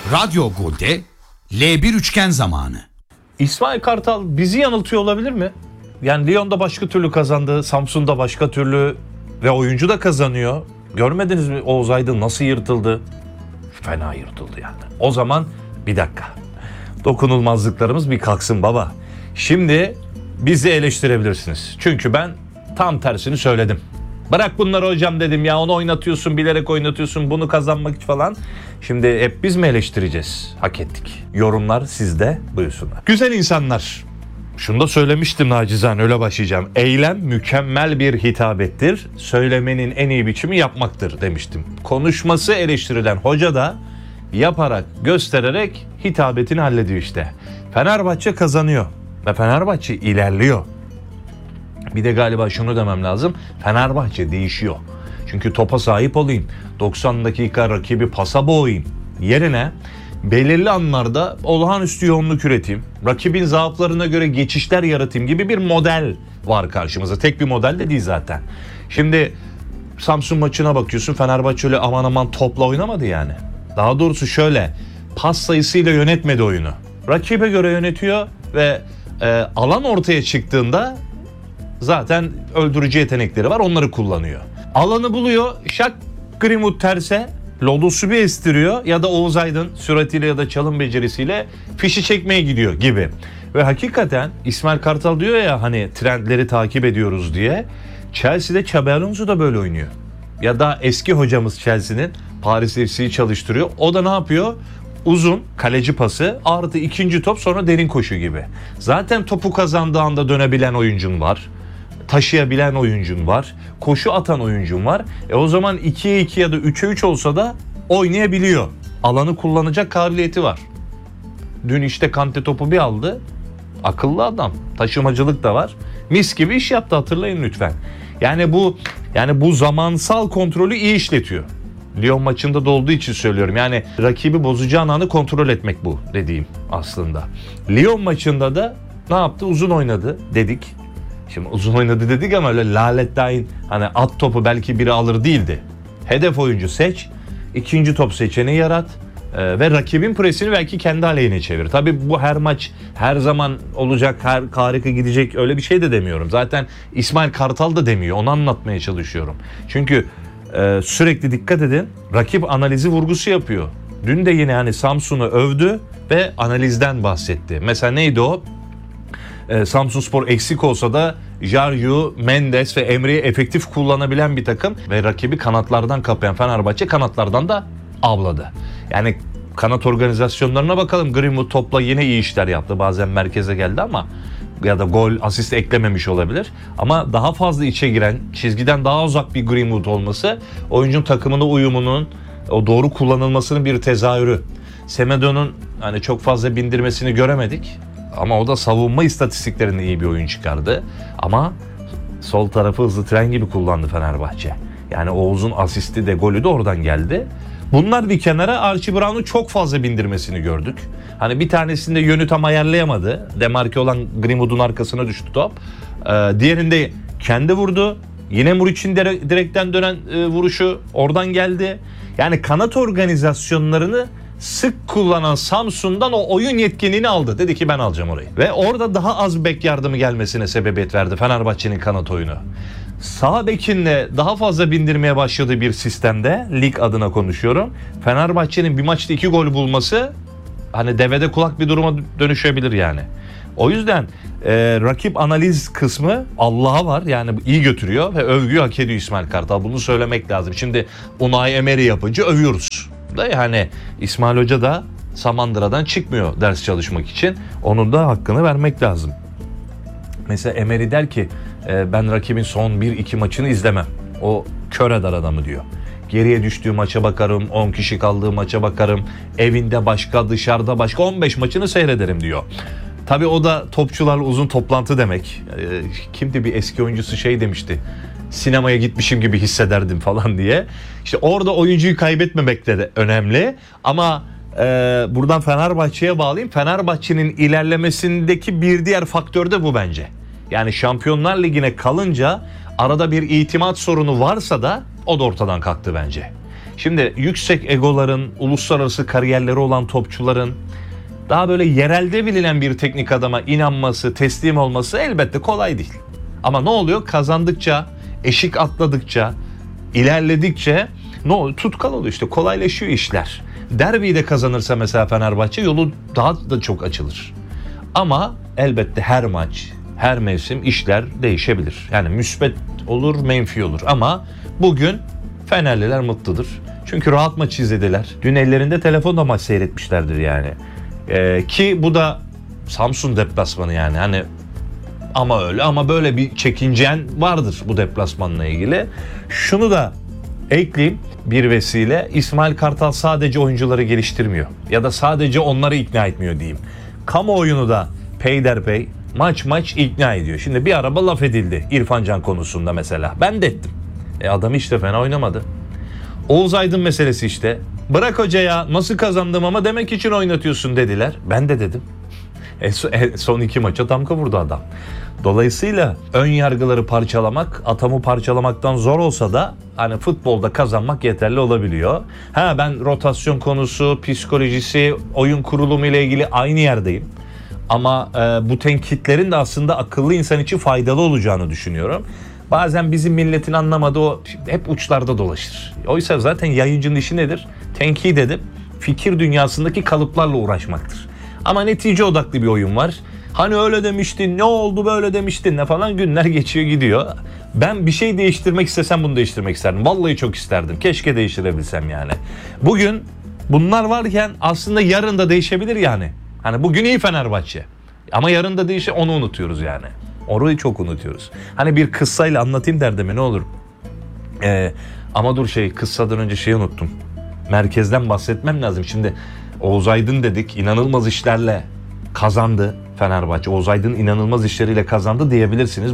Radyo Gol'de L1 üçgen zamanı. İsmail Kartal bizi yanıltıyor olabilir mi? Yani Lyon'da başka türlü kazandı, Samsun'da başka türlü ve oyuncu da kazanıyor. Görmediniz mi Oğuz Aydın nasıl yırtıldı? Fena yırtıldı yani. O zaman bir dakika. Dokunulmazlıklarımız bir kalksın baba. Şimdi bizi eleştirebilirsiniz. Çünkü ben tam tersini söyledim. Bırak bunları hocam dedim ya, onu oynatıyorsun, bilerek oynatıyorsun, bunu kazanmak için falan. Şimdi hep biz mi eleştireceğiz? Hak ettik. Yorumlar sizde, buyursunlar. Güzel insanlar. Şunu da söylemiştim nacizane, öyle başlayacağım. Eylem mükemmel bir hitabettir. Söylemenin en iyi biçimi yapmaktır demiştim. Konuşması eleştirilen hoca da yaparak, göstererek hitabetini hallediyor işte. Fenerbahçe kazanıyor ve Fenerbahçe ilerliyor. Bir de galiba şunu demem lazım. Fenerbahçe değişiyor. Çünkü topa sahip olayım. 90 dakika rakibi pasa boğayım. Yerine belirli anlarda olağanüstü yoğunluk üreteyim. Rakibin zaaflarına göre geçişler yaratayım gibi bir model var karşımıza. Tek bir model de değil zaten. Şimdi Samsun maçına bakıyorsun. Fenerbahçe öyle aman aman topla oynamadı yani. Daha doğrusu şöyle, pas sayısıyla yönetmedi oyunu. Rakibe göre yönetiyor ve alan ortaya çıktığında zaten öldürücü yetenekleri var, onları kullanıyor. Alanı buluyor, şak Greenwood terse lodosu bir estiriyor ya da Oğuz Aydın süratiyle ya da çalım becerisiyle fişi çekmeye gidiyor gibi. Ve hakikaten İsmail Kartal diyor ya hani trendleri takip ediyoruz diye. Chelsea'de Xabi Alonso da böyle oynuyor. Ya da eski hocamız Chelsea'nin Paris FC'yi çalıştırıyor. O da ne yapıyor? Uzun kaleci pası artı ikinci top, sonra derin koşu gibi. Zaten topu kazandığı anda dönebilen oyuncun var. Taşıyabilen oyuncun var. Koşu atan oyuncun var. O zaman 2'ye 2 ya da 3'e 3 olsa da oynayabiliyor. Alanı kullanacak kabiliyeti var. Dün işte Kante topu bir aldı. Akıllı adam. Taşımacılık da var. Mis gibi iş yaptı, hatırlayın lütfen. Yani bu zamansal kontrolü iyi işletiyor. Lyon maçında da olduğu için söylüyorum. Yani rakibi bozacağın anı kontrol etmek bu dediğim aslında. Lyon maçında da ne yaptı? Uzun oynadı dedik. Şimdi uzun oynadı dedik ama öyle lalettayn hani at topu belki biri alır değildi. Hedef oyuncu seç, ikinci top seçeneği yarat ve rakibin presini belki kendi aleyhine çevir. Tabii bu her maç her zaman olacak, her harika gidecek öyle bir şey de demiyorum. Zaten İsmail Kartal da demiyor, onu anlatmaya çalışıyorum. Çünkü sürekli dikkat edin, rakip analizi vurgusu yapıyor. Dün de yine hani Samsun'u övdü ve analizden bahsetti. Mesela neydi o? Samsunspor eksik olsa da Jarju, Mendes ve Emre'yi efektif kullanabilen bir takım ve rakibi kanatlardan kapayan Fenerbahçe kanatlardan da avladı. Yani kanat organizasyonlarına bakalım. Greenwood topla yine iyi işler yaptı. Bazen merkeze geldi ama ya da gol, asist eklememiş olabilir. Ama daha fazla içe giren, çizgiden daha uzak bir Greenwood olması oyuncunun takımına uyumunun, o doğru kullanılmasının bir tezahürü. Semedo'nun hani çok fazla bindirmesini göremedik. Ama o da savunma istatistiklerinde iyi bir oyun çıkardı. Ama sol tarafı hızlı tren gibi kullandı Fenerbahçe. Yani Oğuz'un asisti de golü de oradan geldi. Bunlar bir kenara, Archie Brown'un çok fazla bindirmesini gördük. Hani bir tanesinde yönü tam ayarlayamadı. Demarke olan Greenwood'un arkasına düştü top. Diğerinde kendi vurdu. Yine Muriç'in direkten dönen vuruşu oradan geldi. Yani kanat organizasyonlarını sık kullanan Samsun'dan o oyun yetkinliğini aldı. Dedi ki ben alacağım orayı. Ve orada daha az bek yardımı gelmesine sebebiyet verdi Fenerbahçe'nin kanat oyunu. Sağ bekinle daha fazla bindirmeye başladığı bir sistemde, lig adına konuşuyorum, Fenerbahçe'nin bir maçta 2 gol bulması hani devede kulak bir duruma dönüşebilir yani. O yüzden rakip analiz kısmı Allah'a var, yani iyi götürüyor ve övgüyü hak ediyor İsmail Kartal. Bunu söylemek lazım. Şimdi Unai Emery yapınca övüyoruz. Da yani İsmail Hoca da Samandıra'dan çıkmıyor ders çalışmak için. Onun da hakkını vermek lazım. Mesela Emery der ki ben rakibin son 1-2 maçını izlemem. O kör eder adamı diyor. Geriye düştüğü maça bakarım, 10 kişi kaldığı maça bakarım, evinde başka, dışarıda başka 15 maçını seyrederim diyor. Tabii o da topçularla uzun toplantı demek. Kimdi bir eski oyuncusu şey demişti. Sinemaya gitmişim gibi hissederdim falan diye. İşte orada oyuncuyu kaybetmemek de önemli. Ama buradan Fenerbahçe'ye bağlayayım. Fenerbahçe'nin ilerlemesindeki bir diğer faktör de bu bence. Yani Şampiyonlar Ligi'ne kalınca arada bir itimat sorunu varsa da o da ortadan kalktı bence. Şimdi yüksek egoların, uluslararası kariyerleri olan topçuların daha böyle yerelde bilinen bir teknik adama inanması, teslim olması elbette kolay değil. Ama ne oluyor? Kazandıkça, eşik atladıkça, ilerledikçe tutkal oluyor işte, kolaylaşıyor işler. Derbiyi de kazanırsa mesela Fenerbahçe yolu daha da çok açılır. Ama elbette her maç, her mevsim işler değişebilir. Yani müsbet olur, menfi olur. Ama bugün Fenerliler mutludur. Çünkü rahat maç izlediler. Dün ellerinde telefonla maç seyretmişlerdir yani. Ki bu da Samsun deplasmanı yani. Hani ama öyle ama böyle bir çekincen vardır bu deplasmanla ilgili. Şunu da ekleyeyim bir vesile. İsmail Kartal sadece oyuncuları geliştirmiyor. Ya da sadece onları ikna etmiyor diyeyim. Kamuoyunu da peyderpey maç ikna ediyor. Şimdi bir araba laf edildi İrfan Can konusunda mesela. Ben de ettim. Adam işte fena oynamadı. Oğuz Aydın meselesi işte. Bırak hocaya, nasıl kazandım ama demek için oynatıyorsun dediler. Ben de dedim. Son 2 maça damga vurdu adam. Dolayısıyla ön yargıları parçalamak, atomu parçalamaktan zor olsa da hani futbolda kazanmak yeterli olabiliyor. Ben rotasyon konusu, psikolojisi, oyun kurulumu ile ilgili aynı yerdeyim. Ama bu tenkitlerin de aslında akıllı insan için faydalı olacağını düşünüyorum. Bazen bizim milletin anlamadığı o hep uçlarda dolaşır. Oysa zaten yayıncının işi nedir? Tenkit edip fikir dünyasındaki kalıplarla uğraşmaktır. Ama netice odaklı bir oyun var. Hani öyle demiştin, ne oldu böyle demiştin ne falan, günler geçiyor gidiyor. Ben bir şey değiştirmek istesem bunu değiştirmek isterdim. Vallahi çok isterdim. Keşke değiştirebilsem yani. Bugün bunlar varken aslında yarın da değişebilir yani. Hani bugün iyi Fenerbahçe. Ama yarın da değişir, onu unutuyoruz yani. Orayı çok unutuyoruz. Hani bir kıssayla anlatayım derdimi ne olur. Ama dur kıssadan önce unuttum. Merkezden bahsetmem lazım. Şimdi Oğuz Aydın dedik, inanılmaz işlerle kazandı Fenerbahçe. Oğuz Aydın inanılmaz işleriyle kazandı diyebilirsiniz.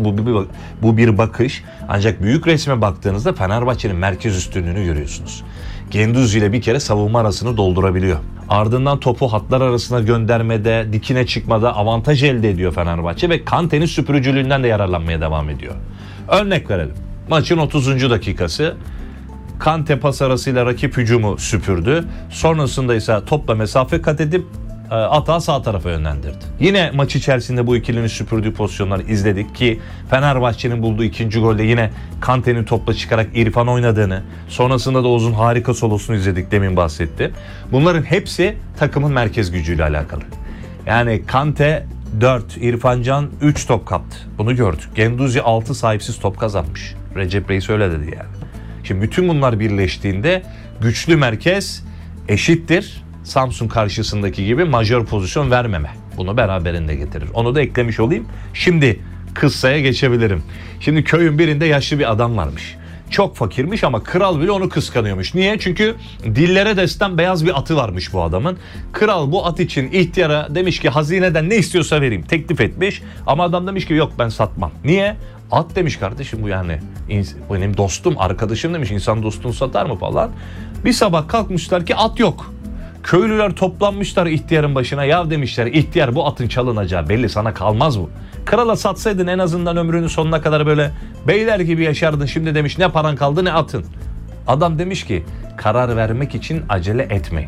Bu bir bakış. Ancak büyük resme baktığınızda Fenerbahçe'nin merkez üstünlüğünü görüyorsunuz. Güendouzi ile bir kere savunma arasını doldurabiliyor. Ardından topu hatlar arasına göndermede, dikine çıkmada avantaj elde ediyor Fenerbahçe ve Kante'nin süpürücülüğünden de yararlanmaya devam ediyor. Örnek verelim. Maçın 30. dakikası Kante pas arasıyla rakip hücumu süpürdü. Sonrasında ise topla mesafe kat edip atağı sağ tarafa yönlendirdi. Yine maç içerisinde bu ikilinin süpürdüğü pozisyonları izledik ki Fenerbahçe'nin bulduğu ikinci golde yine Kante'nin topla çıkarak İrfan oynadığını, sonrasında da Oğuz'un harika solosunu izledik, demin bahsetti. Bunların hepsi takımın merkez gücüyle alakalı. Yani Kante 4, İrfan Can 3 top kaptı. Bunu gördük. Güendouzi 6 sahipsiz top kazanmış. Recep Reis öyle dedi yani. Şimdi bütün bunlar birleştiğinde güçlü merkez eşittir Samsun karşısındaki gibi majör pozisyon vermeme. Bunu beraberinde getirir. Onu da eklemiş olayım. Şimdi kıssaya geçebilirim. Şimdi köyün birinde yaşlı bir adam varmış. Çok fakirmiş ama kral bile onu kıskanıyormuş. Niye? Çünkü dillere destan beyaz bir atı varmış bu adamın. Kral bu at için ihtiyara demiş ki hazineden ne istiyorsa vereyim. Teklif etmiş ama adam demiş ki yok ben satmam. Niye? At demiş kardeşim bu yani. Benim dostum, arkadaşım demiş. İnsan dostunu satar mı falan. Bir sabah kalkmışlar ki at yok. Köylüler toplanmışlar ihtiyarın başına. Ya demişler ihtiyar bu atın çalınacağı belli, sana kalmaz bu. Krala satsaydın en azından ömrünün sonuna kadar böyle beyler gibi yaşardın. Şimdi demiş ne paran kaldı ne atın. Adam demiş ki karar vermek için acele etmeyin.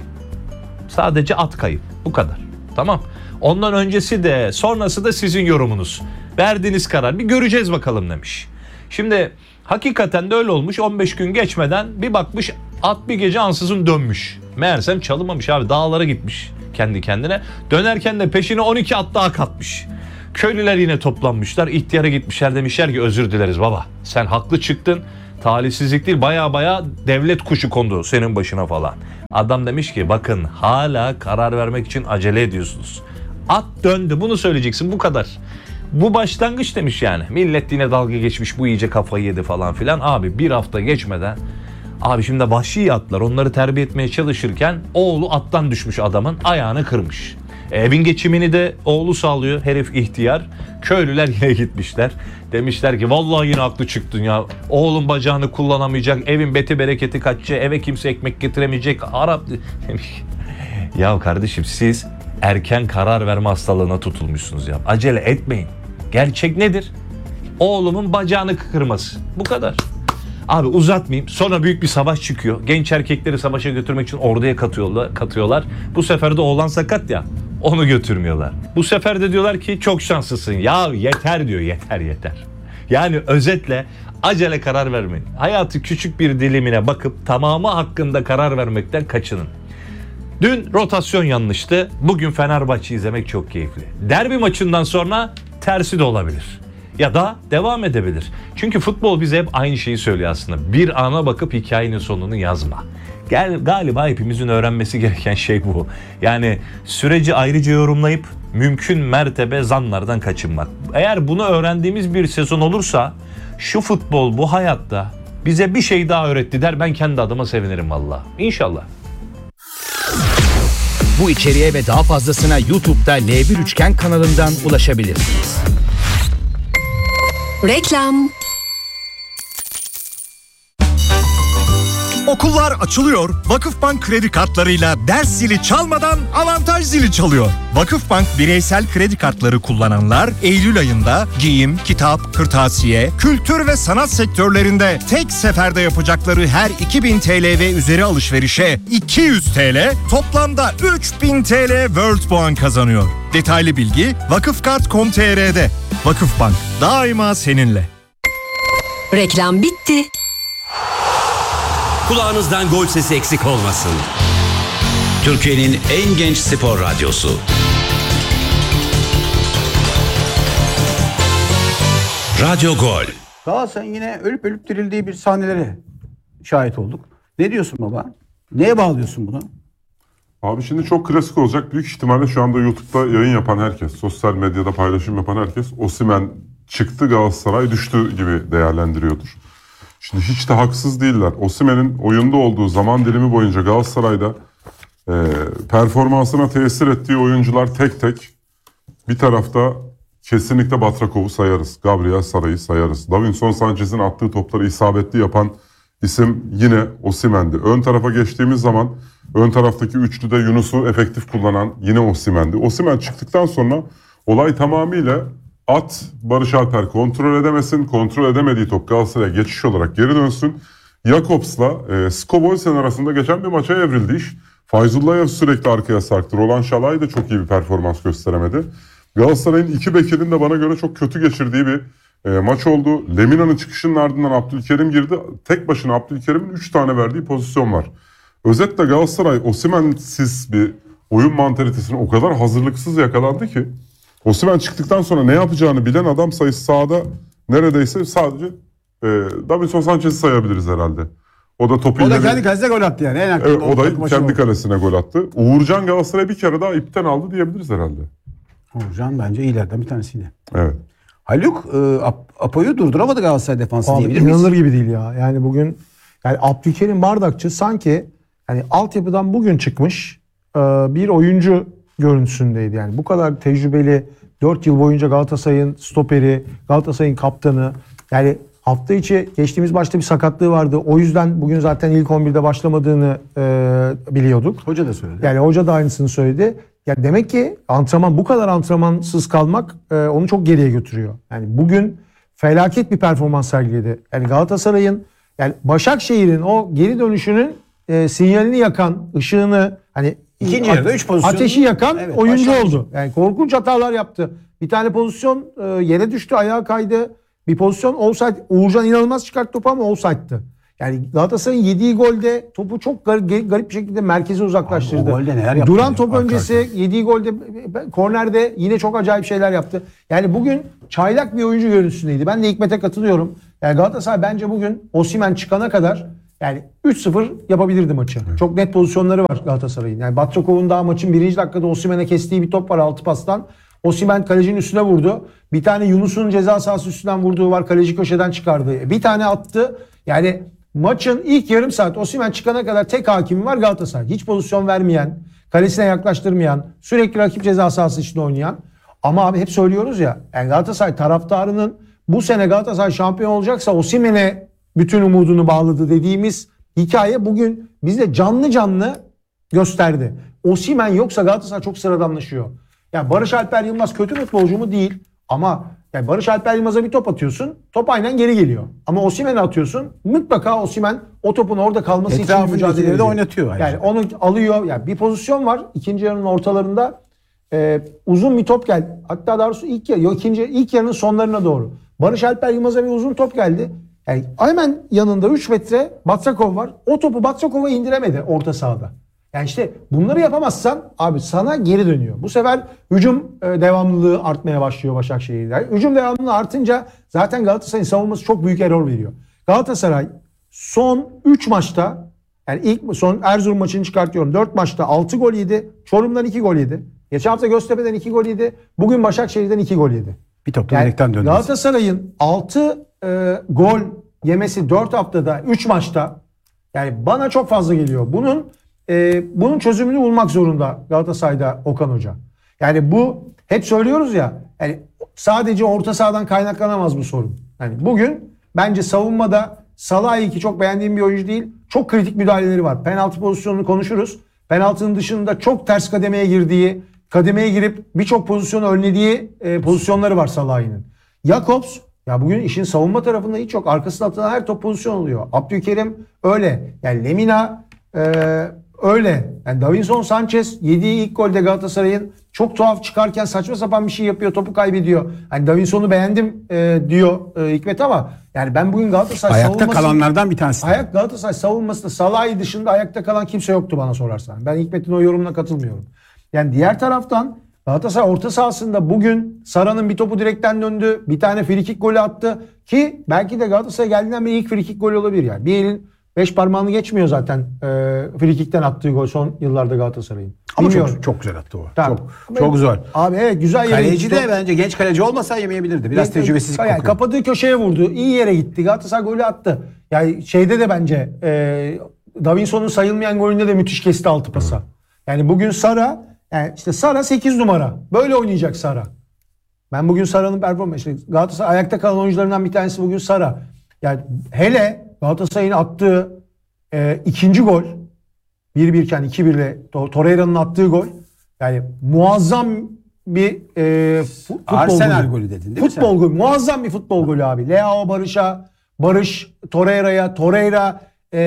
Sadece at kayıp, bu kadar. Tamam. Ondan öncesi de sonrası da sizin yorumunuz. Verdiğiniz karar bir göreceğiz bakalım demiş. Şimdi hakikaten de öyle olmuş. 15 gün geçmeden bir bakmış at bir gece ansızın dönmüş. Meğersem çalınmamış abi, dağlara gitmiş kendi kendine. Dönerken de peşine 12 at daha katmış. Köylüler yine toplanmışlar. İhtiyara gitmişler, demişler ki özür dileriz baba. Sen haklı çıktın. Talihsizlik değil, baya devlet kuşu kondu senin başına falan. Adam demiş ki bakın hala karar vermek için acele ediyorsunuz. At döndü, bunu söyleyeceksin, bu kadar. Bu başlangıç demiş yani. Millet yine dalga geçmiş, bu iyice kafayı yedi falan filan. Abi bir hafta geçmeden şimdi vahşi atlar, onları terbiye etmeye çalışırken oğlu attan düşmüş, adamın ayağını kırmış. Evin geçimini de oğlu sağlıyor, herif ihtiyar. Köylüler yine gitmişler. Demişler ki vallahi yine haklı çıktın ya. Oğlun bacağını kullanamayacak, evin beti bereketi kaçacak, eve kimse ekmek getiremeyecek. Arap demiş. Ya kardeşim siz erken karar verme hastalığına tutulmuşsunuz ya. Acele etmeyin. Gerçek nedir? Oğlumun bacağını kırması. Bu kadar. Abi uzatmayayım. Sonra büyük bir savaş çıkıyor. Genç erkekleri savaşa götürmek için orduya katıyorlar. Bu sefer de oğlan sakat ya. Onu götürmüyorlar. Bu sefer de diyorlar ki çok şanslısın. Ya yeter diyor. Yeter. Yani özetle acele karar vermeyin. Hayatı küçük bir dilimine bakıp tamamı hakkında karar vermekten kaçının. Dün rotasyon yanlıştı. Bugün Fenerbahçe izlemek çok keyifli. Derbi maçından sonra tersi de olabilir. Ya da devam edebilir. Çünkü futbol bize hep aynı şeyi söylüyor aslında. Bir ana bakıp hikayenin sonunu yazma. Galiba hepimizin öğrenmesi gereken şey bu. Yani süreci ayrıca yorumlayıp mümkün mertebe zanlardan kaçınmak. Eğer bunu öğrendiğimiz bir sezon olursa şu futbol bu hayatta bize bir şey daha öğretti der. Ben kendi adıma sevinirim valla. İnşallah. Bu içeriğe ve daha fazlasına YouTube'da L1 Üçgen kanalından ulaşabilirsiniz. Reklam. Okullar açılıyor. Vakıfbank kredi kartlarıyla ders zili çalmadan avantaj zili çalıyor. Vakıfbank bireysel kredi kartları kullananlar Eylül ayında giyim, kitap, kırtasiye, kültür ve sanat sektörlerinde tek seferde yapacakları her 2000 TL ve üzeri alışverişe 200 TL, toplamda 3000 TL World Puan kazanıyor. Detaylı bilgi vakıfkart.com.tr'de. Vakıfbank daima seninle. Reklam bitti. Kulağınızdan gol sesi eksik olmasın. Türkiye'nin en genç spor radyosu. Radyo Gol. Galatasaray'ın yine ölüp ölüp dirildiği bir sahnelere şahit olduk. Ne diyorsun baba? Neye bağlıyorsun bunu? Abi şimdi çok klasik olacak. Büyük ihtimalle şu anda YouTube'da yayın yapan herkes, sosyal medyada paylaşım yapan herkes Osimhen çıktı, Galatasaray düştü gibi değerlendiriyordur. Şimdi hiç de haksız değiller. Osimhen'in oyunda olduğu zaman dilimi boyunca Galatasaray'da performansına tesir ettiği oyuncular tek tek. Bir tarafta kesinlikle Batrakov'u sayarız. Gabriel Sara'yı sayarız. Davinson Sanchez'in attığı topları isabetli yapan isim yine Osimhen'di. Ön tarafa geçtiğimiz zaman ön taraftaki üçlüde Yunus'u efektif kullanan yine Osimhen'di. Osimhen çıktıktan sonra olay tamamıyla at Barış Alper kontrol edemesin. Kontrol edemediği top Galatasaray'a geçiş olarak geri dönsün. Jakobs'la Skobolsen arasında geçen bir maça evrildi iş. Fayzullayev sürekli arkaya sarktı. Roland Şalay da çok iyi bir performans gösteremedi. Galatasaray'ın iki bekinin de bana göre çok kötü geçirdiği bir maç oldu. Lemina'nın çıkışının ardından Abdülkerim girdi. Tek başına Abdülkerim'in 3 tane verdiği pozisyon var. Özetle Galatasaray Osimhen'siz bir oyun mantalitesine o kadar hazırlıksız yakalandı ki Osimhen çıktıktan sonra ne yapacağını bilen adam sayısı sahada neredeyse sadece Davinson Sanchez'i sayabiliriz herhalde. O da topu O da kendi kalesine gol attı yani. Evet, o da kendi kalesine gol attı. Uğurcan Galatasaray'ı bir kere daha ipten aldı diyebiliriz herhalde. Uğurcan bence iyilerden bir tanesiydi. Evet. Haluk Apo'yu durduramadı Galatasaray defansı Abi diyebilir miyiz? inanılır gibi değil ya. Yani bugün yani Abdülkerim Bardakçı sanki hani altyapıdan bugün çıkmış bir oyuncu görüntüsündeydi. Yani bu kadar tecrübeli 4 yıl boyunca Galatasaray'ın stoperi, Galatasaray'ın kaptanı. Yani hafta içi geçtiğimiz maçta bir sakatlığı vardı. O yüzden bugün zaten ilk 11'de başlamadığını biliyorduk. Hoca da söyledi. Yani hoca da aynısını söyledi. Ya demek ki bu kadar antrenmansız kalmak onu çok geriye götürüyor. Yani bugün felaket bir performans sergiledi. Yani Galatasaray'ın yani Başakşehir'in o geri dönüşünün sinyalini yakan, ışığını hani İkinci yarıda 3 pozisyon. ateşi yakan Evet, oyuncu başlangıç. oldu. Yani korkunç hatalar yaptı. Bir tane pozisyon yere düştü, ayağa kaydı. Bir pozisyon offside. Uğurcan inanılmaz çıkarttı topu ama offside'tı. Yani Galatasaray'ın yediği golde topu çok garip bir şekilde merkeze uzaklaştırdı. Abi o golde neler yaptı Duran ya, top arka öncesi yediği golde kornerde yine çok acayip şeyler yaptı. Yani bugün çaylak bir oyuncu görüntüsündeydi. Ben de Hikmet'e katılıyorum. Yani Galatasaray bence bugün Osimhen çıkana kadar yani 3-0 yapabilirdi maçı. Çok net pozisyonları var Galatasaray'ın. Yani Batrakov'un daha maçın 1. dakikada Osimhen'e kestiği bir top var 6 pastan. Osimhen kalecinin üstüne vurdu. Bir tane Yunus'un ceza sahası üstünden vurduğu var. Kaleci köşeden çıkardı. Bir tane attı. Yani maçın ilk yarım saat Osimhen çıkana kadar tek hakimi var Galatasaray. Hiç pozisyon vermeyen, kalesine yaklaştırmayan, sürekli rakip ceza sahası içinde oynayan. Ama abi hep söylüyoruz ya. Yani Galatasaray taraftarının bu sene Galatasaray şampiyon olacaksa Osimhen'e bütün umudunu bağladı dediğimiz hikaye bugün bizde canlı canlı gösterdi. Osimhen yoksa Galatasaray çok sıradanlaşıyor. Yani Barış Alper Yılmaz kötü futbolcu mu? Değil. Ama Yani Barış Alper Yılmaz'a bir top atıyorsun. Top aynen geri geliyor. Ama Osimhen'e atıyorsun. Mutlaka Osimhen o topun orada kalması için Etrafındakileri mücadele de ediyor. oynatıyor ayrıca. Yani onu alıyor. Yani bir pozisyon var. İkinci yarının ortalarında uzun bir top geldi. Hatta daha doğrusu ilk yarının sonlarına doğru. Barış Alper Yılmaz'a bir uzun top geldi. Yani hemen yanında 3 metre Batsakov var. O topu Batsakov'a indiremedi orta sahada. Yani işte bunları yapamazsan abi sana geri dönüyor. Bu sefer hücum devamlılığı artmaya başlıyor Başakşehir'de. Hücum devamlılığı artınca zaten Galatasaray'ın savunması çok büyük error veriyor. Galatasaray son 3 maçta, yani son Erzurum maçını çıkartıyorum, 4 maçta 6 gol yedi. Çorum'dan 2 gol yedi. Geçen hafta Göztepe'den 2 gol yedi. Bugün Başakşehir'den 2 gol yedi. Bir topta Yani direkten döndü. Galatasaray'ın 6 gol yemesi 4 haftada 3 maçta, yani bana çok fazla geliyor. Bunun çözümünü bulmak zorunda Galatasaray'da Okan Hoca. Yani bu hep söylüyoruz ya, yani sadece orta sahadan kaynaklanamaz bu sorun. Yani bugün bence savunmada Salah'ı ki çok beğendiğim bir oyuncu değil. Çok kritik müdahaleleri var. Penaltı pozisyonunu konuşuruz. Penaltının dışında çok ters kademeye girip birçok pozisyonu önlediği pozisyonları var Salah'ın. Jakobs ya bugün işin savunma tarafında hiç yok. Arkasına atılan her top pozisyon oluyor. Abdülkerim öyle. Yani Lemina öyle. Yani Davinson Sanchez yediği ilk golde Galatasaray'ın çok tuhaf çıkarken saçma sapan bir şey yapıyor. Topu kaybediyor. Hani Davinson'u beğendim diyor Hikmet ama yani ben bugün Galatasaray Ayakta kalanlardan bir tanesi. Galatasaray savunmasında Salah'ı dışında ayakta kalan kimse yoktu bana sorarsan. Ben Hikmet'in o yorumuna katılmıyorum. Yani diğer taraftan Galatasaray orta sahasında bugün Sara'nın bir topu direkten döndü. Bir tane frikik golü attı. Ki belki de Galatasaray geldiğinden beri ilk frikik golü olabilir yani. Bir elin 5 parmağını geçmiyor zaten frikikten attığı gol son yıllarda Galatasaray'ın. Ama çok güzel attı o. Tamam. Çok güzel. Abi evet, güzel yere Kaleci gitti. de bence genç kaleci olmasa yemeyebilirdi. Biraz tecrübesizlik yani kokuyor. kapadığı köşeye vurdu. İyi yere gitti. Galatasaray golü attı. Yani şeyde de bence Davinson'un sayılmayan golünde de müthiş kesti altı pasa. Yani bugün Sara, yani işte Sara 8 numara. Böyle oynayacak Sara. Ben bugün Sara'nın performansı, işte Galatasaray ayakta kalan oyuncularından bir tanesi bugün Sara. Yani hele Galatasaray'ın attığı ikinci gol 1-1 iken 2-1 ile Torreira'nın attığı gol, yani muazzam bir futbol Arsenal golü. golü dedin değil mi Futbol golü. Muazzam bir futbol golü abi. Leao Barış Torreira'ya, Torreira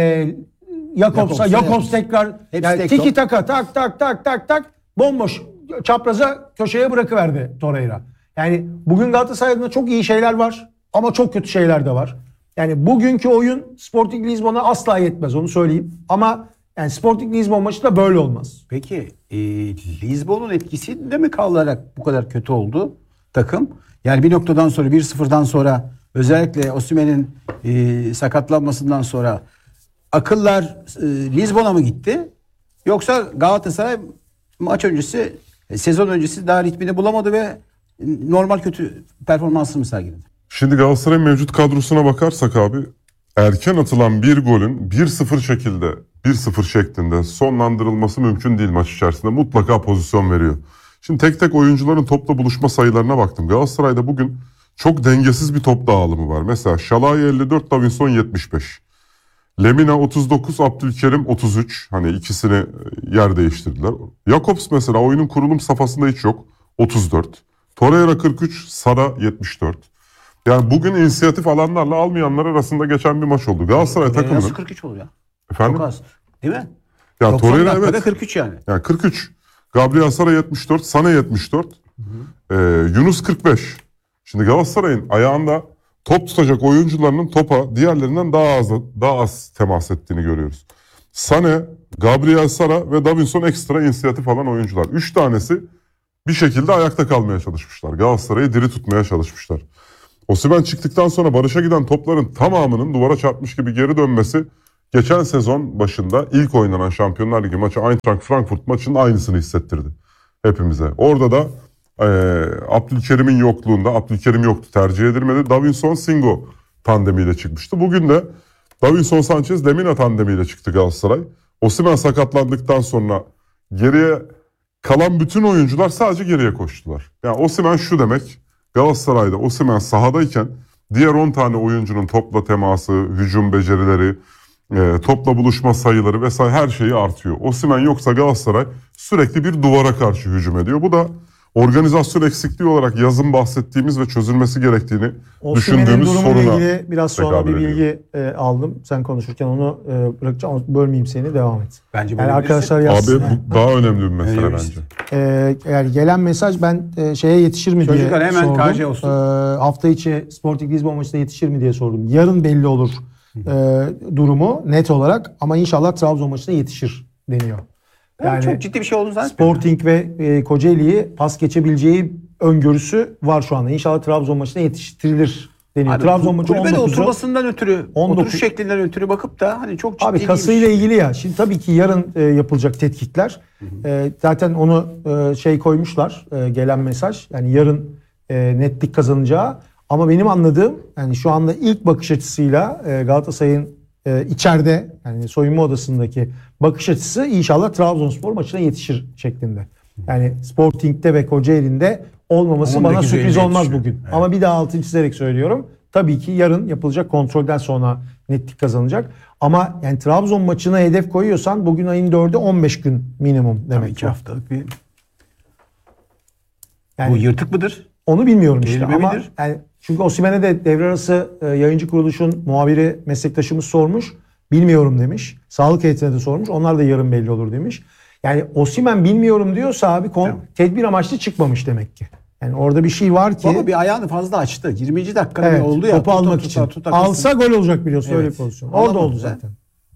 Jakobs tekrar, yani tiki taka tak bomboş çapraza köşeye bırakıverdi Torreira. Yani bugün Galatasaray'da çok iyi şeyler var ama çok kötü şeyler de var. Yani bugünkü oyun Sporting Lisbon'a asla yetmez, onu söyleyeyim. Ama yani Sporting Lisbon maçı da böyle olmaz. Peki Lisbon'un etkisinde mi kalarak bu kadar kötü oldu takım? Yani bir noktadan sonra 1-0'dan sonra özellikle Osimhen'in sakatlanmasından sonra akıllar Lisbon'a mı gitti? Yoksa Galatasaray maç öncesi, sezon öncesi daha ritmini bulamadı ve normal kötü performansını mı sergiledi? Şimdi Galatasaray'ın mevcut kadrosuna bakarsak abi, erken atılan bir golün 1-0 şeklinde sonlandırılması mümkün değil maç içerisinde. Mutlaka pozisyon veriyor. Şimdi tek tek oyuncuların topla buluşma sayılarına baktım. Galatasaray'da bugün çok dengesiz bir top dağılımı var. Mesela Şalay 54, Davinson 75. Lemina 39, Abdülkerim 33. Hani ikisini yer değiştirdiler. Jakobs mesela oyunun kurulum safhasında hiç yok. 34. Torreira 43, Sara 74. Yani bugün inisiyatif alanlarla almayanlar arasında geçen bir maç oldu. Galatasaray takımının... Nasıl 43 olur ya? Efendim? Çok az. Değil mi? Ya Torreira evet. 43 yani. Yani 43. Gabriel Sara 74, Sana 74. Yunus 45. Şimdi Galatasaray'ın ayağında top tutacak oyuncularının topa diğerlerinden daha az temas ettiğini görüyoruz. Sane, Gabriel Sara ve Davinson ekstra inisiyatif alan oyuncular. 3 tanesi bir şekilde ayakta kalmaya çalışmışlar. Galatasaray'ı diri tutmaya çalışmışlar. Osimhen çıktıktan sonra Barış'a giden topların tamamının duvara çarpmış gibi geri dönmesi geçen sezon başında ilk oynanan Şampiyonlar Ligi maçı Eintracht Frankfurt maçının aynısını hissettirdi hepimize. Orada da Abdülkerim'in yokluğunda, Abdülkerim yoktu, tercih edilmedi. Davinson Singo tandemiyle çıkmıştı. Bugün de Davinson Sanchez Lemina tandemiyle çıktı Galatasaray. Osimhen sakatlandıktan sonra geriye kalan bütün oyuncular sadece geriye koştular. Yani Osimhen şu demek: Galatasaray'da Osimhen sahadayken diğer 10 tane oyuncunun topla teması, hücum becerileri, topla buluşma sayıları vesaire her şeyi artıyor. Osimhen yoksa Galatasaray sürekli bir duvara karşı hücum ediyor. Bu da organizasyon eksikliği olarak yazın bahsettiğimiz ve çözülmesi gerektiğini Osimhen'in düşündüğümüz durumuyla soruna ilgili biraz sonra bir tekabül ediyor. bilgi aldım. Sen konuşurken onu bırakacağım. Bölmeyeyim seni, devam et. Bence Yani arkadaşlar Abi yazsın. bu daha önemli bir mesele Evet. bence. Yani gelen mesaj ben şeye yetişir mi Çocuklar diye hemen sordum. KJ olsun. Hafta içi Sporting Lisbon maçında yetişir mi diye sordum. Yarın belli olur durumu net olarak ama inşallah Trabzon maçına yetişir deniyor. Yani çok ciddi bir şey olduğunu zannetmiyorum. Sporting ve Kocaeli'yi pas geçebileceği öngörüsü var şu anda. İnşallah Trabzon maçına yetiştirilir deniyor. Abi, Trabzon maçı kulübede 19'u. oturmasından ötürü, 19 oturuş şeklinden ötürü bakıp da hani çok ciddi Abi kasıyla ilgili ya. Şimdi tabii ki yarın yapılacak tetkikler. Zaten onu koymuşlar gelen mesaj. Yani yarın netlik kazanacağı. Ama benim anladığım yani şu anda ilk bakış açısıyla Galatasaray'ın içeride yani soyunma odasındaki bakış açısı inşallah Trabzonspor maçına yetişir şeklinde. Yani Sporting'de ve Kocaeli'nde olmaması Ama bana 18 sürpriz Eylül'de olmaz yetişiyor. bugün. Evet. Ama bir daha altını çizerek söylüyorum. Tabii ki yarın yapılacak kontrolden sonra netlik kazanacak. Ama yani Trabzon maçına hedef koyuyorsan bugün ayın 4'ü 15 gün minimum demek 2 ki. haftalık bir... Yani Bu yırtık mıdır? onu bilmiyorum işte Kelime ama midir? yani çünkü Osimhen'e de devre arası yayıncı kuruluşun muhabiri meslektaşımız sormuş. Bilmiyorum demiş. Sağlık heyetine de sormuş. Onlar da yarın belli olur demiş. Yani Osimhen bilmiyorum diyorsa abi tedbir amaçlı çıkmamış demek ki. Yani orada bir şey var ki. Baba bir ayağını fazla açtı. 20. dakikada Evet, oldu ya. topu almak için. Alsa gol olacak biliyorsun öyle bir pozisyon. Orada Alamadı oldu da. zaten.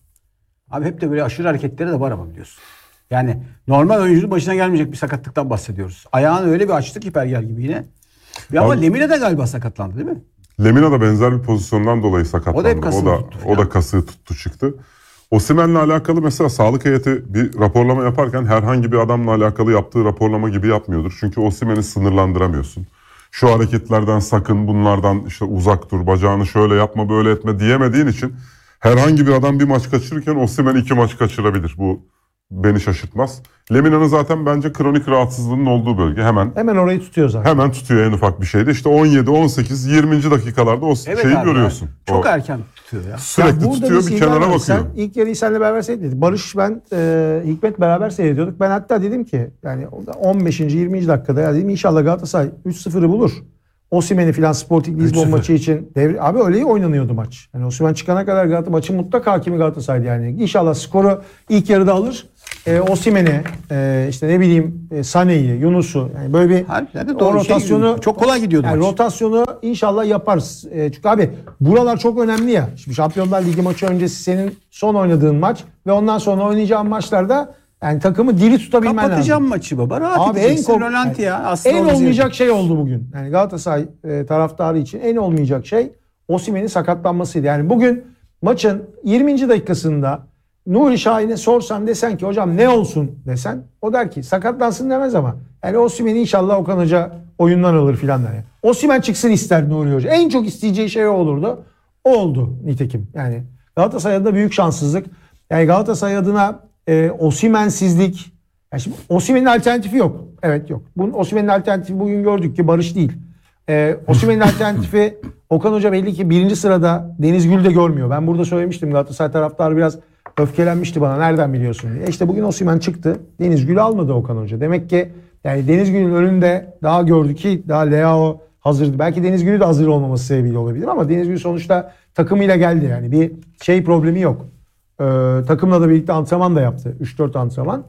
Abi hep de böyle aşırı hareketleri de var ama biliyorsun. Yani normal oyuncunun başına gelmeyecek bir sakatlıktan bahsediyoruz. Ayağını öyle bir açtı ki Perger gibi yine. Ama Abi- Lemina de galiba sakatlandı değil mi? Lemina da benzer bir pozisyondan dolayı sakatlandı. O da hep kasını tuttu o da kasığı tuttu çıktı. Osimhen'le alakalı mesela sağlık heyeti bir raporlama yaparken herhangi bir adamla alakalı yaptığı raporlama gibi yapmıyordur. Çünkü Osimhen'i sınırlandıramıyorsun. Şu hareketlerden sakın, bunlardan işte uzak dur, bacağını şöyle yapma, böyle etme diyemediğin için herhangi bir adam bir maç kaçırırken Osimhen 2 maç kaçırabilir. Bu beni şaşırtmaz. Lemina'nın zaten bence kronik rahatsızlığının olduğu bölge hemen orayı tutuyor zaten. tutuyor en ufak bir şeyde. İşte 17, 18, 20. dakikalarda o şeyi abi, görüyorsun. Çok O erken tutuyor ya. sürekli burada tutuyor bir sinyal kenara var. bakıyor. Sen ilk yarıyı seninle beraber seyrediyorduk. Barış ben Hikmet beraber seyrediyorduk. Ben hatta dedim ki yani 15. 20. dakikada ya dedim inşallah Galatasaray 3-0'ı bulur. Osimhen'i filan Sporting Lisbon 3-0. maçı için abi öyle oynanıyordu maç. Yani Osimhen çıkana kadar maçın mutlak hakimi Galatasaray'dı yani. İnşallah skoru ilk yarıda alır. Osimhen'i işte ne bileyim Sané'yi, Yunus'u yani böyle bir Harbiden de o doğru rotasyonu çok kolay gidiyordu yani maç. rotasyonu inşallah yaparız. Çünkü abi buralar çok önemli ya. Şimdi Şampiyonlar Ligi maçı öncesi senin son oynadığın maç ve ondan sonra oynayacağın maçlarda yani takımı diri tutabilmen lazım. Kapatacağım maçı baba. Rahat Abi edeceksin. Rölanti ya. Aslında en olmaz olmayacak şey oldu bugün. Yani Galatasaray taraftarı için en olmayacak şey Osimhen'in sakatlanmasıydı. Yani bugün maçın 20. dakikasında Nuri Şahin'e sorsan desen ki hocam ne olsun desen o der ki sakatlansın demez ama yani Osimhen'i inşallah Okan Hoca oyundan alır filan der. Yani. Osimhen çıksın ister Nuri Hoca. En çok isteyeceği şey o olurdu. O oldu nitekim. Yani Galatasaray adına büyük şanssızlık. Yani Galatasaray adına Osimhen'sizlik. Yani şimdi Osimhen'in alternatifi yok. Evet yok. Osimhen'in alternatifi bugün gördük ki Barış değil. Osimhen'in alternatifi Okan Hoca belli ki 1. sırada Deniz Gül de görmüyor. Ben burada söylemiştim Galatasaray taraftarı biraz öfkelenmişti bana nereden biliyorsun diye. İşte bugün Osimhen çıktı. Deniz Gül'ü almadı Okan Hoca. Demek ki yani Deniz Gül'ün önünde daha gördü ki daha Leao hazırdı. Belki Deniz Gül'ü de hazır olmaması sebebiyle olabilir ama Deniz Gül sonuçta takımıyla geldi yani. Bir problemi yok. Takımla da birlikte antrenman da yaptı. 3-4 antrenman.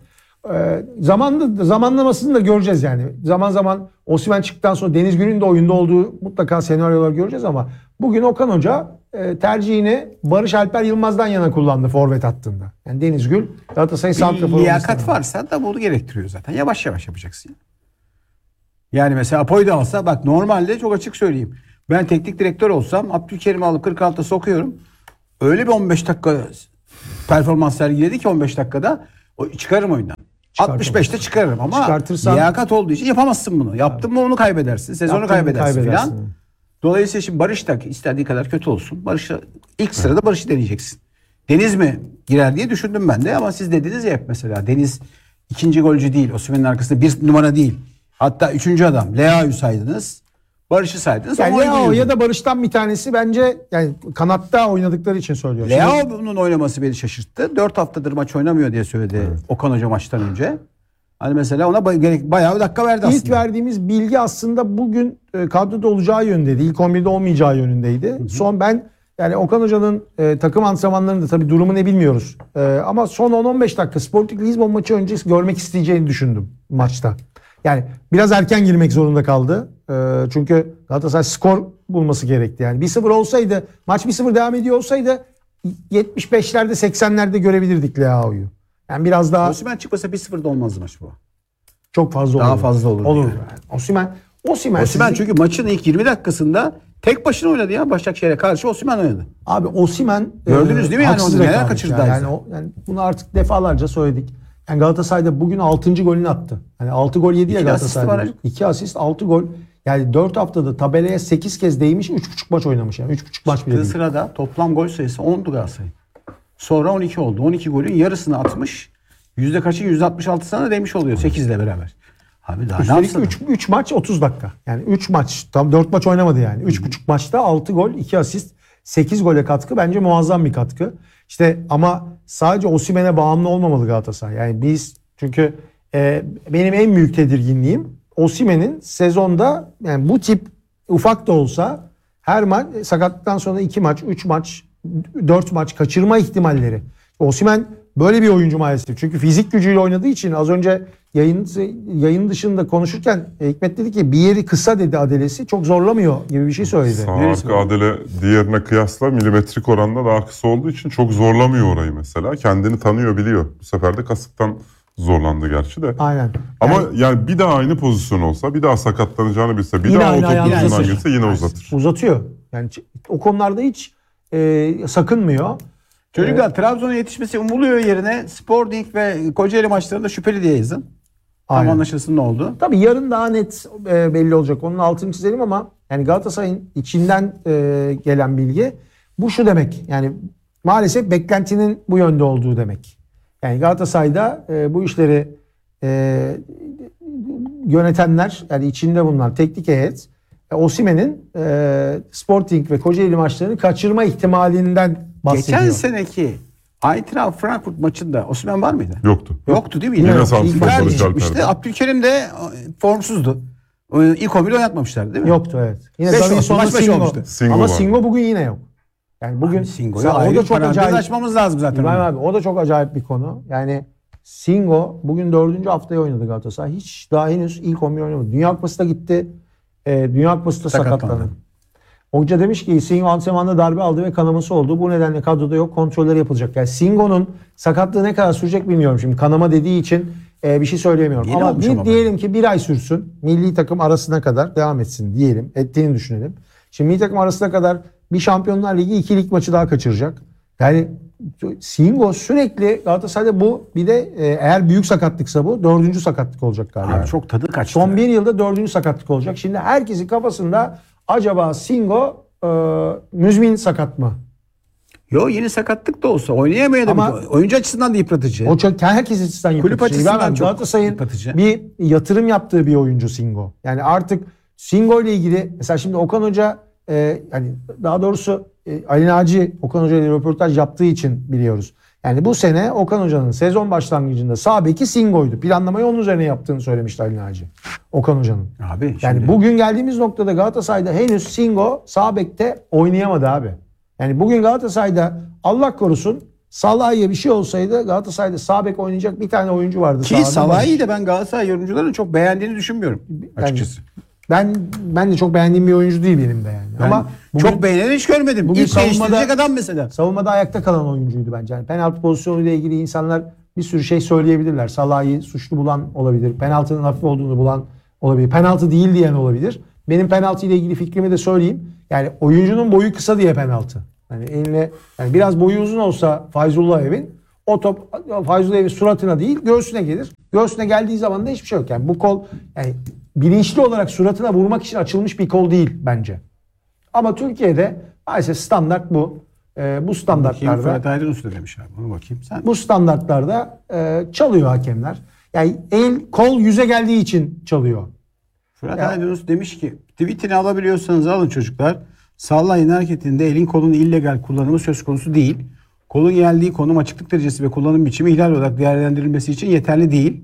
Zamanlamasını da göreceğiz yani. Zaman zaman Osimhen çıktıktan sonra Deniz Gül'ün de oyunda olduğu mutlaka senaryolar göreceğiz ama bugün Okan Hoca tercihini Barış Alper Yılmaz'dan yana kullandı forvet hattında. Yani Deniz Gül Galatasaray santrafor liyakat varsa da bunu gerektiriyor zaten. Yavaş yavaş yapacaksın. Yani mesela Apo'yu da alsa bak normalde çok açık söyleyeyim. Ben teknik direktör olsam Abdülkerim'i alıp 46'a sokuyorum. Öyle bir 15 dakika performans sergiledi ki 15 dakikada çıkarırım oyundan. 65'te çıkarırım ama liyakat olduğu için yapamazsın bunu. Yaptın mı onu kaybedersin. Sezonu kaybedersin filan. Dolayısıyla şimdi Barış da istediği kadar kötü olsun. Barış'ı ilk sırada Barış'ı deneyeceksin. Deniz mi girer diye düşündüm ben de ama siz dediniz ya hep mesela Deniz ikinci golcü değil. Osimhen'in arkasında bir numara değil. Hatta 3. adam. Leao'yu saydınız. Barış'ı saydınız. Yani Leao ya da Barış'tan bir tanesi bence yani kanatta oynadıkları için söylüyorum. Leao'nun oynaması beni şaşırttı. 4 haftadır maç oynamıyor diye söyledi Okan Hoca maçtan önce. Hani mesela ona bayağı bir dakika verdi aslında. İlk verdiğimiz bilgi aslında bugün kadroda olacağı yönündeydi. İlk 11'de olmayacağı yönündeydi. Son ben yani Okan Hoca'nın takım antrenmanlarında tabii durumu ne bilmiyoruz. Ama son 10-15 dakika Sporting Lisbon maçı öncesi görmek isteyeceğini düşündüm maçta. Yani biraz erken girmek zorunda kaldı. Çünkü Galatasaray skor bulması gerekti. Yani 1-0 olsaydı, maç 1-0 devam ediyor olsaydı 75'lerde 80'lerde görebilirdik Leao'yu. Yani biraz daha Osimhen çıkmasa 1-0'da olmazdı maç bu. çok fazla Daha olurdu. fazla olurdu Olur. yani. Osimhen Çünkü maçın ilk 20 dakikasında tek başına oynadı ya. Başakşehir'e karşı Osimhen oynadı. Abi Osimhen Gördünüz değil mi yani haksız onu, neler rekabet kaçırdı ya. Aziz? Yani bunu artık defalarca söyledik. Yani Galatasaray'da bugün 6. golünü attı. Hani 6 gol yedi ya İki asist Galatasaray'da. var. 2 asist 6 gol. Yani 4 haftada tabelaya 8 kez değmiş, 3,5 maç oynamış yani. 3,5 maç bile Çıktığı değil. sırada toplam gol sayısı 10'du Galatasaray'ın. Sonra 12 oldu. 12 golün yarısını atmış. Yüzde kaçı? %66'sına demiş oluyor 8 ile beraber. Abi daha ne yapsın? Üstelik 3 maç 30 dakika. Yani 3 maç, tam 4 maç oynamadı yani. 3,5 maçta 6 gol, 2 asist, 8 gole katkı bence muazzam bir katkı. İşte ama sadece Osimhen'e bağımlı olmamalı Galatasaray. Yani biz çünkü benim en büyük tedirginliğim Osimhen'in sezonda yani bu tip ufak da olsa her maç sakatlıktan sonra 2 maç, 3 maç, 4 maç kaçırma ihtimalleri. Osimhen böyle bir oyuncu maalesef. Çünkü fizik gücüyle oynadığı için az önce yayın dışında konuşurken Hikmet dedi ki bir yeri kısa dedi Adelesi. Çok zorlamıyor gibi bir şey söyledi. Sağ arka Adele diğerine kıyasla milimetrik oranda daha kısa olduğu için çok zorlamıyor orayı mesela. Kendini tanıyor, biliyor. Bu sefer de kasıktan zorlandı gerçi de. Aynen. Ama yani bir daha aynı pozisyon olsa, bir daha sakatlanacağını bilse, bir Yine daha o aynı top ayağını ucundan uzatır. girse yine uzatır. Uzatıyor. Yani o konularda hiç sakınmıyor. Çocuklar Trabzon'a yetişmesi umuluyor yerine Sporting ve Kocaeli maçlarında şüpheli diye yazın. Tam Aynen. anlaşılsın ne oldu. Tabii yarın daha net belli olacak. Onun altını çizelim ama yani Galatasaray'ın içinden gelen bilgi bu şu demek. Yani maalesef beklentinin bu yönde olduğu demek. Yani Galatasaray'da bu işleri yönetenler yani içinde bunlar teknik heyet Osimhen'in Sporting ve Kocaeli maçlarını kaçırma ihtimalinden bahsediyor. Geçen seneki Eintracht Frankfurt maçında Osimhen var mıydı? Yoktu. Yoktu değil mi? Yine yok. Samsun Icardi Barış çıkmıştı. Alper'de. Abdülkerim de formsuzdu. İlk 11 oynatmamışlardı değil mi? Yoktu evet. Yine Beş Davinson'la olmuş, maç beş Singo. olmuştu. Singo Ama var. Singo bugün yine yok. Yani bugün Singo'yu o ayrı da çok parantez acayip. açmamız lazım zaten. İbrahim abi o da çok acayip bir konu. Yani Singo bugün 4. haftaya oynadı Galatasaray. Hiç daha henüz ilk 11 oynamadı. Dünya Kupası'na gitti. Dünya Kupası'nda sakatlandı. Hoca demiş ki Singo antrenmanda darbe aldı ve kanaması oldu. Bu nedenle kadroda yok. Kontrolleri yapılacak. Yani Singo'nun sakatlığı ne kadar sürecek bilmiyorum. Şimdi kanama dediği için bir şey söyleyemiyorum. Yeni Ama olmuş ama diyelim ki bir ay sürsün. Milli takım arasına kadar devam etsin diyelim. Ettiğini düşünelim. Şimdi milli takım arasına kadar bir Şampiyonlar Ligi 2 lig maçı daha kaçıracak. Yani Singo sürekli Galatasaray'da bu bir de eğer büyük sakatlıksa bu 4. sakatlık olacak galiba. Abi çok tadı kaçtı. Son bir yılda 4. sakatlık olacak. Şimdi herkesin kafasında acaba Singo müzmin sakat mı? Yo yeni sakatlık da olsa oynayamayabilir. Ama- Oyuncu açısından da yıpratıcı. O çok herkes açısından yıpratıcı. Kulüp açısından Ben çok Galatasaray'ın yıpratıcı. bir yatırım yaptığı bir oyuncu Singo. Yani artık Singo ile ilgili mesela şimdi Okan Hoca hani daha doğrusu Ali Naci Okan Hoca ile röportaj yaptığı için biliyoruz. Yani bu sene Okan Hoca'nın sezon başlangıcında sağ beki Singo'ydu. Planlamayı onun üzerine yaptığını söylemişti Ali Naci. Okan Hoca'nın. Abi Yani şimdi- bugün geldiğimiz noktada Galatasaray'da henüz Singo sağ bekte oynayamadı abi. Yani bugün Galatasaray'da Allah korusun Salah'a bir şey olsaydı Galatasaray'da sağ bek oynayacak bir tane oyuncu vardı. Ki sahada. Salah'ı da ben Galatasaray yorumcularının çok beğendiğini düşünmüyorum açıkçası. Ben de çok beğendiğim bir oyuncu değil benim de yani. Ben Ama bugün, çok beğenen hiç görmedim. bugün İlk değiştirecek adam mesela. savunmada ayakta kalan oyuncuydu bence. Yani penaltı pozisyonuyla ilgili insanlar bir sürü şey söyleyebilirler. Salah'ı suçlu bulan olabilir. Penaltının hafif olduğunu bulan olabilir. Penaltı değil diyen olabilir. Benim penaltı ile ilgili fikrimi de söyleyeyim. Yani oyuncunun boyu kısa diye penaltı. Yani eline yani biraz boyu uzun olsa Fayzullah Evin o top Fayzullah Evin suratına değil göğsüne gelir. Göğsüne geldiği zaman da hiçbir şey yok. Yani bu kol yani bilinçli olarak suratına vurmak için açılmış bir kol değil bence. Ama Türkiye'de maalesef standart bu. Bu Bakayım standartlarda Fırat Aydınus da demiş abi. Onu bakayım sen. bu standartlarda çalıyor hakemler. Yani kol yüze geldiği için çalıyor. Fırat Aydınus demiş ki tweetini alabiliyorsanız alın çocuklar. Sallayın hareketinde elin kolun illegal kullanımı söz konusu değil. Kolun geldiği konum açıklık derecesi ve kullanım biçimi ihlal olarak değerlendirilmesi için yeterli değil.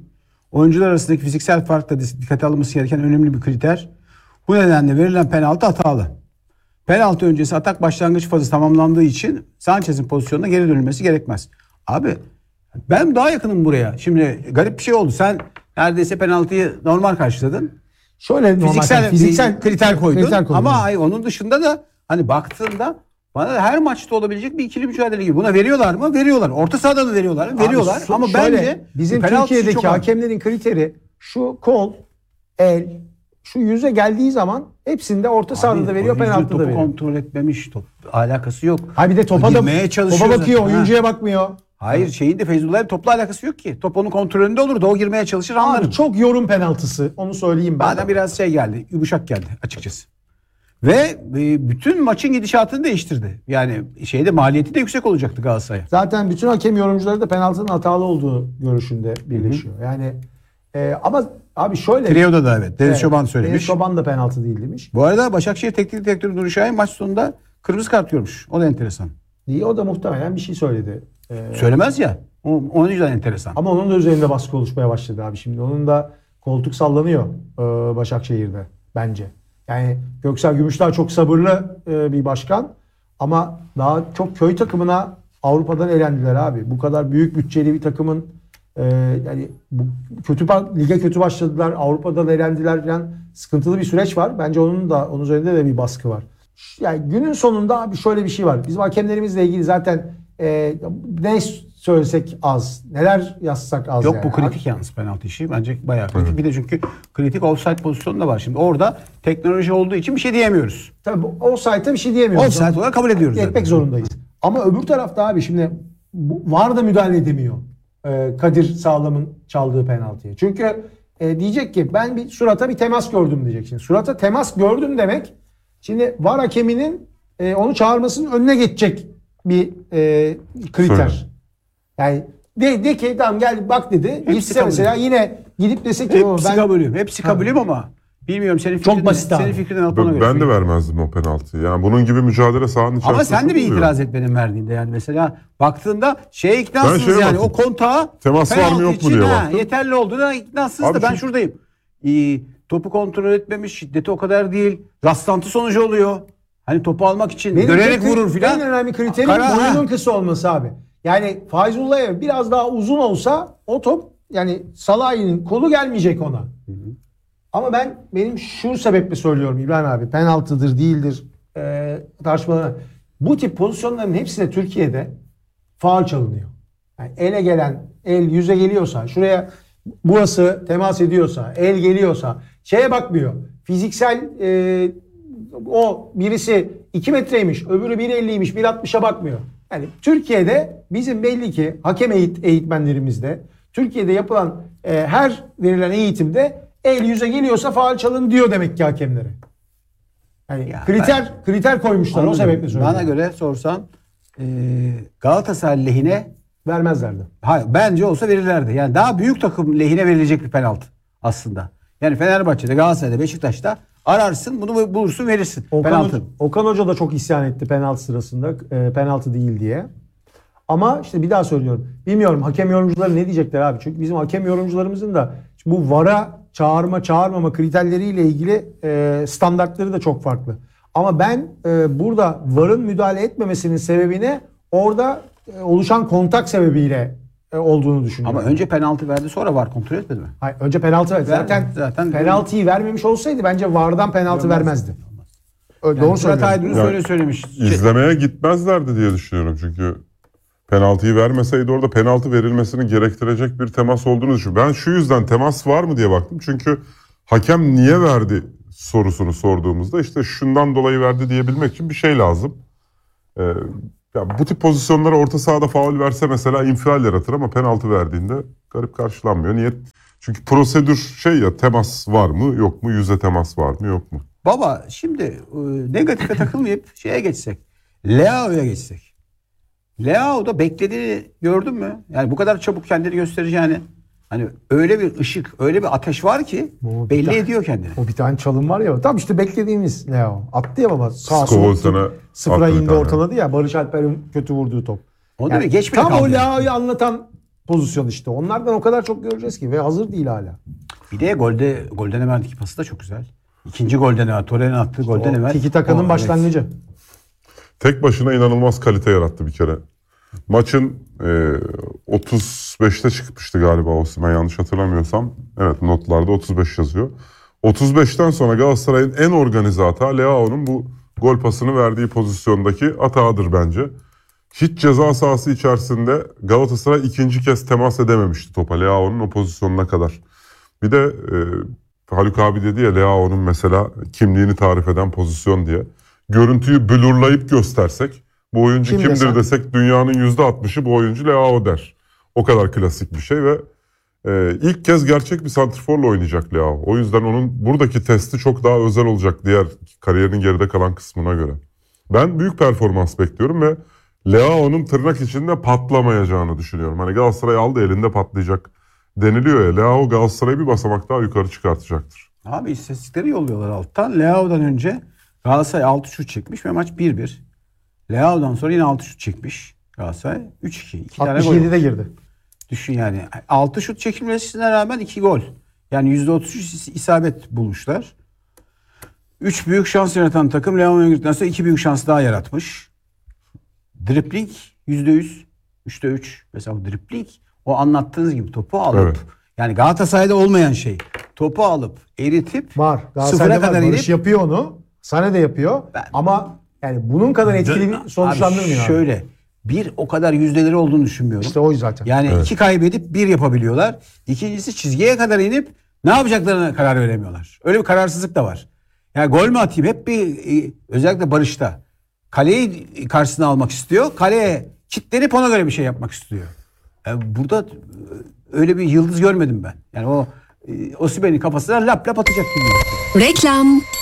Oyuncular arasındaki fiziksel fark da dikkate alınması gereken önemli bir kriter. Bu nedenle verilen penaltı hatalı. Penaltı öncesi atak başlangıç fazı tamamlandığı için Sanchez'in pozisyonuna geri dönülmesi gerekmez. Abi ben daha yakınım buraya. Şimdi garip bir şey oldu. Sen neredeyse penaltıyı normal karşıladın. Şöyle Fiziksel kriter koydun. kriter koydun. Ama onun dışında da hani baktığında bana da her maçta olabilecek bir ikili mücadele gibi. Buna veriyorlar mı? Veriyorlar. Orta sahada da veriyorlar mı? Veriyorlar. Ama şöyle, bence bizim penaltısı Türkiye'deki çok ağır. hakemlerin kriteri şu kol, el, şu yüze geldiği zaman hepsinde orta sahada da veriyor, penaltı da topu veriyor. kontrol etmemiş. Top alakası yok. Hayır bir de topa Girmeye çalışıyor bakıyor, zaten. oyuncuya bakmıyor. Hayır şeyin de Feyzullah'ın topla alakası yok ki. Top onun kontrolünde olur da o girmeye çalışır anlarım. Abi çok yorum penaltısı. Onu söyleyeyim ben. Bana biraz şey geldi. Yumuşak geldi açıkçası. Ve bütün maçın gidişatını değiştirdi. Yani maliyeti de yüksek olacaktı Galatasaray'a. Zaten bütün hakem yorumcuları da penaltının hatalı olduğu görüşünde birleşiyor. Yani ama abi şöyle. Trio'da da evet. Deniz Çoban söylemiş. Deniz Çoban da penaltı değil demiş. Bu arada Başakşehir Teknik Direktörü Nuri Şahin maç sonunda kırmızı kart görmüş. O da enteresan. İyi, o da muhtemelen bir şey söyledi. Söylemez ya. Onun yüzden enteresan. Ama onun da üzerinde baskı oluşmaya başladı abi. Şimdi onun da koltuk sallanıyor Başakşehir'de bence. Yani Göksel Gümüşdağ çok sabırlı bir başkan. Ama daha çok köy takımına Avrupa'dan elendiler abi. Bu kadar büyük bütçeli bir takımın yani lige kötü başladılar. Avrupa'dan elendiler falan. Sıkıntılı bir süreç var. Bence onun üzerinde de bir baskı var. Yani günün sonunda abi şöyle bir şey var. Bizim hakemlerimizle ilgili zaten ne söylesek az. Neler yazsak az. Yok yani. bu kritik yalnız penaltı işi. Bence bayağı kritik. Bir de çünkü kritik offside pozisyonu da var. Şimdi orada teknoloji olduğu için bir şey diyemiyoruz. Tabii offside'e bir şey diyemiyoruz. Offside olarak kabul ediyoruz. Etmek zorundayız. Ama öbür tarafta abi şimdi VAR da müdahale edemiyor. Kadir Sağlam'ın çaldığı penaltıya. Çünkü diyecek ki ben bir surata bir temas gördüm diyecek. Şimdi surata temas gördüm demek şimdi VAR hakeminin onu çağırmasının önüne geçecek bir kriter. Söyle. Yani de ki tamam gel bak dedi. Gitse kabul mesela yine gidip dese ki Hepsi kabulüm. Hepsi kabulüm ama bilmiyorum senin fikrin. Çok basit abi. Senin fikrini alıp ona göre. Ben de vermezdim o penaltıyı. Yani bunun gibi mücadele sahanın içerisinde. Ama sen de bir oluyor. itiraz et benim verdiğinde yani mesela baktığında iknasınız şeye yani baktım. o kontağa Temas var mı penaltı yok mu için, diye baktım. yeterli olduğuna iknasınız Abi da ben çünkü- şuradayım. Topu kontrol etmemiş, şiddeti o kadar değil. Rastlantı sonucu oluyor. Hani topu almak için görerek vurur filan. En önemli kriterim Karar- boyunun kısa olması abi. Yani Fayzullah'a biraz daha uzun olsa o top yani Salah'ın kolu gelmeyecek ona. Ama benim şu sebeple söylüyorum İbrahim abi. Penaltıdır değildir tartışmalarına. Bu tip pozisyonların hepsine Türkiye'de faul çalınıyor. Yani ele gelen el yüze geliyorsa şuraya burası temas ediyorsa el geliyorsa şeye bakmıyor. Fiziksel o birisi 2 metreymiş öbürü 1.50'ymiş 1.60'a bakmıyor. Yani Türkiye'de bizim belli ki hakem eğitmenlerimizde Türkiye'de yapılan her verilen eğitimde el yüze geliyorsa faul çalın diyor demek ki hakemlere. Yani Ya kriter koymuşlar o sebeple söylüyorum. Bana göre sorsan Galatasaray lehine Vermezlerdi. hayır, bence olsa verirlerdi. Yani daha büyük takım lehine verilecek bir penaltı aslında. Yani Fenerbahçe'de, Galatasaray'da, Beşiktaş'ta ararsın bunu bulursun verirsin. Penaltı. Okan Hoca da çok isyan etti penaltı sırasında. Penaltı değil diye. Ama işte bir daha söylüyorum. Bilmiyorum hakem yorumcuları ne diyecekler abi. Çünkü bizim hakem yorumcularımızın da bu VAR'a çağırmama kriterleriyle ilgili standartları da çok farklı. Ama ben burada VAR'ın müdahale etmemesinin sebebini orada oluşan kontak sebebiyle olduğunu düşünüyorum. Ama önce penaltı verdi sonra var kontrol etmedi mi? Hayır, önce penaltı verdi. Zaten penaltıyı vermemiş olsaydı bence VAR'dan penaltı vermezdi. Doğru Murat söylüyorum. Aydın öyle söylemiş. İzlemeye gitmezlerdi diye düşünüyorum çünkü penaltıyı vermeseydi orada penaltı verilmesini gerektirecek bir temas olduğunu düşünüyorum. Ben şu yüzden temas var mı diye baktım. Çünkü hakem niye verdi sorusunu sorduğumuzda işte şundan dolayı verdi diyebilmek için bir şey lazım. Ya bu tip pozisyonlara orta sahada faul verse mesela infial yaratır ama penaltı verdiğinde garip karşılanmıyor. Niye? Çünkü prosedür temas var mı yok mu, yüze temas var mı yok mu? Baba şimdi negatife takılmayıp şeye geçsek. Leao'ya geçsek. Leao'da beklediğini gördün mü? Yani bu kadar çabuk kendini göstereceğini. Hani öyle bir ışık, öyle bir ateş var ki belli ediyor kendini. O bir tane çalım var ya. Tam işte beklediğimiz Leo. Attı ya baba. Sağa Skol sola sana sıfıra attı bir indi tane. ortaladı ya. Barış Alper'in kötü vurduğu top. O da bir geç bile tam kaldı o yani. Leo'yu anlatan pozisyon işte. Onlardan o kadar çok göreceğiz ki ve hazır değil hala. Bir de golden evvelki pası da çok güzel. İkinci golden evvel. Torreira'nın attığı golden evvel. Tiki Taka'nın başlangıcı. Tek başına inanılmaz kalite yarattı bir kere. Maçın 35'te çıkmıştı galiba Osimhen, yanlış hatırlamıyorsam. Evet, notlarda 35 yazıyor. 35'ten sonra Galatasaray'ın en organize hata Leao'nun bu gol pasını verdiği pozisyondaki hatağıdır bence. Hiç ceza sahası içerisinde Galatasaray ikinci kez temas edememişti topa Leao'nun o pozisyonuna kadar. Bir de Haluk abi dedi ya, Leao'nun mesela kimliğini tarif eden pozisyon diye. Görüntüyü blurlayıp göstersek bu oyuncu Kim kimdir desen? desek dünyanın %60'ı bu oyuncu Leao der. O kadar klasik bir şey ve ilk kez gerçek bir santrforla oynayacak Leao. O yüzden onun buradaki testi çok daha özel olacak diğer kariyerinin geride kalan kısmına göre. Ben büyük performans bekliyorum ve Leao'nun tırnak içinde patlamayacağını düşünüyorum. Hani Galatasaray aldı elinde patlayacak deniliyor ya. Leao Galatasaray'ı bir basamak daha yukarı çıkartacaktır. Abi istatistikleri yolluyorlar alttan. Leao'dan önce Galatasaray 6 şut çekmiş ve maç 1-1. Leao'dan sonra yine 6 şut çekmiş Galatasaray. 3-2. 2 tane gol. 67'de girdi. Düşün yani. 6 şut çekilmesine rağmen 2 gol. Yani %33 isabet bulmuşlar. 3 büyük şans yaratan takım Leao'ya girdikten sonra 2 büyük şans daha yaratmış. Dribling %100. 3'te 3. Mesela o dribling, o anlattığınız gibi topu alıp, Evet. yani Galatasaray'da olmayan şey. Topu alıp eritip Var. sıfıra Galatasaray'da kadar var. Barış inip, yapıyor onu. Sane de yapıyor. Ama yani bunun kadar etkili bir sonuçlandırmıyor. abi şöyle bir o kadar yüzdeleri olduğunu düşünmüyorum. İşte o zaten. Yani 2 kaybedip 1 yapabiliyorlar. İkincisi çizgiye kadar inip ne yapacaklarına karar veremiyorlar. Öyle bir kararsızlık da var. Yani gol mü atayım, hep özellikle Barış'ta kaleyi karşısına almak istiyor. Kaleye kilitlenip ona göre bir şey yapmak istiyor. Yani burada öyle bir yıldız görmedim ben. Yani o Osimhen'in kafasına lap lap atacak gibi. Reklam.